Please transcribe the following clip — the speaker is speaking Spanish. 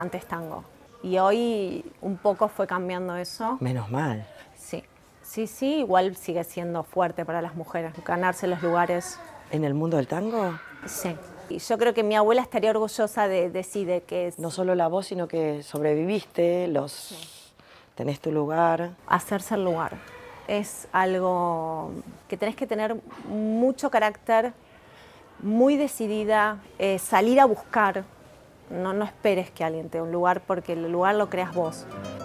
antes tango. Y hoy un poco fue cambiando eso. Menos mal. Sí, sí, igual sigue siendo fuerte para las mujeres, ganarse los lugares. ¿En el mundo del tango? Sí. Y yo creo que mi abuela estaría orgullosa de que No solo la voz, sino que sobreviviste, tenés tu lugar. hacerse el lugar. Es algo que tenés que tener mucho carácter, muy decidida, salir a buscar. No esperes que alguien te dé un lugar porque el lugar lo creas vos.